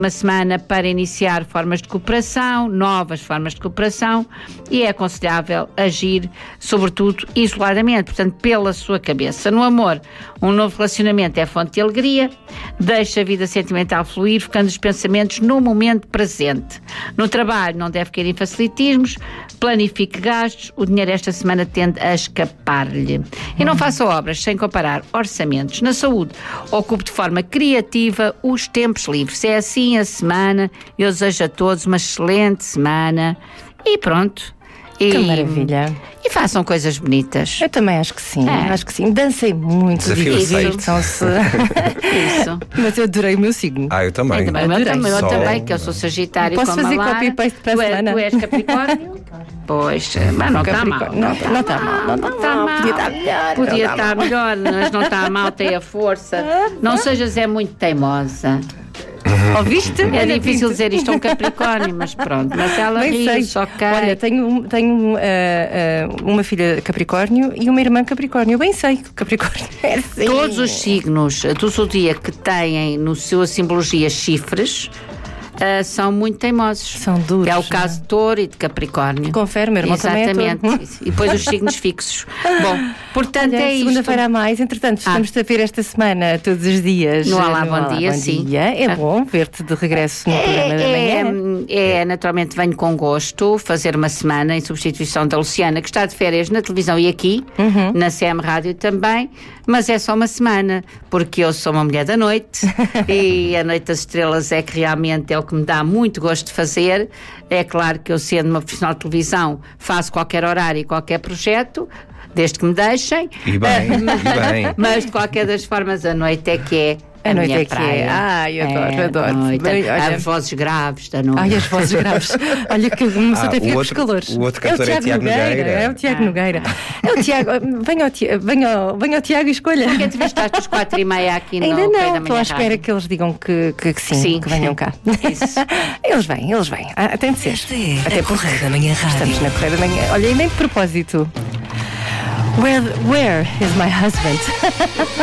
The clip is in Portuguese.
uma semana para iniciar formas de cooperação, novas formas de cooperação, e é aconselhável agir, sobretudo, isoladamente, portanto, pela sua cabeça. No amor, um novo relacionamento é fonte de alegria, deixa a vida sentimental fluir, focando os pensamentos no momento presente. No trabalho, não deve cair em facilitismos, planifique gastos, o dinheiro esta semana tende a escapar-lhe. E não faça obras sem comparar orçamentos. Na saúde, ocupe de forma criativa os tempos livres. É assim a semana. Eu desejo a todos uma excelente semana. E pronto. Que maravilha. E façam coisas bonitas. Eu também acho que sim, acho que sim. Dancei muito, divirtam-se. Isso. Mas eu adorei o meu signo. Eu também. Eu também, que eu sou Sagitário. Posso fazer copy-paste para a semana? Tu és Capricórnio? Pois, mas não está mal. Não está mal. Podia estar melhor. Podia estar melhor, mas não está mal, tem a força. Não sejas muito teimosa. Ouviste? É difícil dizer isto a um Capricórnio, mas pronto. Mas ela ri-se, ok. Olha, tenho uma filha Capricórnio e uma irmã Capricórnio. Eu bem sei que o Capricórnio é assim. Todos os signos do zodíaco que têm no sua simbologia chifres são muito teimosos. São duros. Que é o caso de Touro e de Capricórnio. Confere, meu irmão também é exatamente. E depois os signos fixos. Bom, portanto é isto. Segunda-feira a mais. Entretanto, estamos a ver esta semana todos os dias. No Olá, bom dia, sim. É bom ver-te de regresso no programa da manhã. Naturalmente venho com gosto fazer uma semana em substituição da Luciana, que está de férias na televisão e aqui, na CM Rádio também, mas é só uma semana, porque eu sou uma mulher da noite e a Noite das Estrelas é que realmente é o que me dá muito gosto de fazer. É claro que eu, sendo uma profissional de televisão, faço qualquer horário e qualquer projeto, desde que me deixem. E bem. Mas de qualquer das formas, a noite é que é a noite minha é praia. Que é. Ai, adoro. Bem, as vozes graves da noite. Ai, as vozes graves. Olha que uma pessoa até fica com os calores. O outro cantor é Tiago Nogueira. É o Tiago Nogueira. É o Tiago. Venha ao Tiago e escolha. Porque entrevistaste às 4h30 aqui no Ainda não, estou à espera que eles digam que sim, que venham cá. Isso. Eles vêm. Tem de ser. Até Correio da Manhã Rádio. Estamos na Correio da Manhã. Olha, e nem de propósito. Where is my husband?